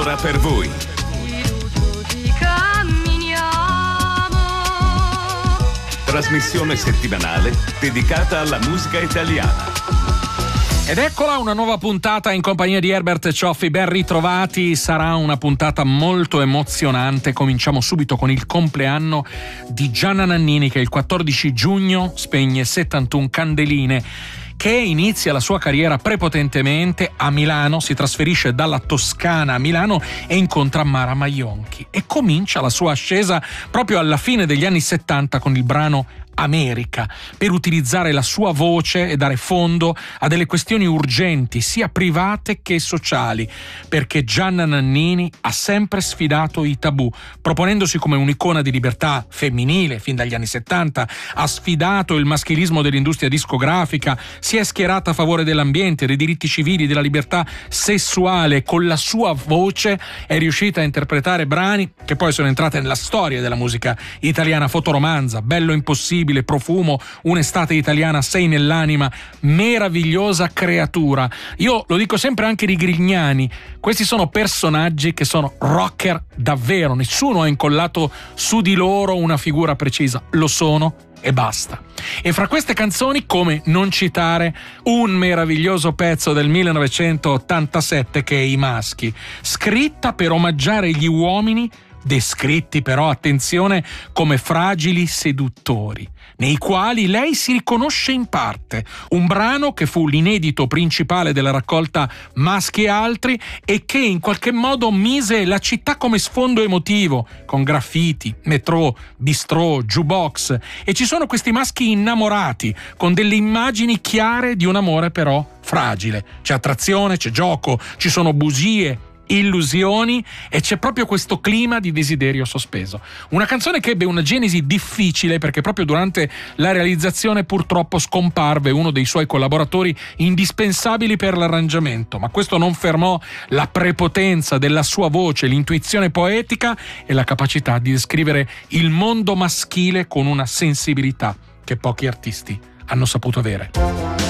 lavora per voi. Trasmissione settimanale dedicata alla musica italiana. Ed eccola una nuova puntata in compagnia di Herbert Cioffi, ben ritrovati. Sarà una puntata molto emozionante. Cominciamo subito con il compleanno di Gianna Nannini, che il 14 giugno spegne 71 candeline, che inizia la sua carriera prepotentemente a Milano, si trasferisce dalla Toscana a Milano e incontra Mara Maionchi e comincia la sua ascesa proprio alla fine degli anni 70 con il brano America, per utilizzare la sua voce e dare fondo a delle questioni urgenti sia private che sociali, perché Gianna Nannini ha sempre sfidato i tabù, proponendosi come un'icona di libertà femminile fin dagli anni 70, ha sfidato il maschilismo dell'industria discografica, si è schierata a favore dell'ambiente, dei diritti civili, della libertà sessuale. Con la sua voce è riuscita a interpretare brani che poi sono entrate nella storia della musica italiana: Fotoromanza, Bello Impossibile, Profumo, Un'estate italiana, Sei nell'anima, meravigliosa creatura. Io lo dico sempre anche di Grignani, questi sono personaggi che sono rocker davvero, nessuno ha incollato su di loro una figura precisa, lo sono e basta. E fra queste canzoni, come non citare un meraviglioso pezzo del 1987 che è I Maschi, scritta per omaggiare gli uomini, descritti però, attenzione, come fragili seduttori, nei quali lei si riconosce in parte. Un brano che fu l'inedito principale della raccolta Maschi e altri e che in qualche modo mise la città come sfondo emotivo, con graffiti, metro, bistrò, jukebox, e ci sono questi maschi innamorati con delle immagini chiare di un amore però fragile. C'è attrazione, c'è gioco, ci sono bugie, illusioni e c'è proprio questo clima di desiderio sospeso. Una canzone che ebbe una genesi difficile perché proprio durante la realizzazione purtroppo scomparve uno dei suoi collaboratori indispensabili per l'arrangiamento, ma questo non fermò la prepotenza della sua voce, l'intuizione poetica e la capacità di descrivere il mondo maschile con una sensibilità che pochi artisti hanno saputo avere.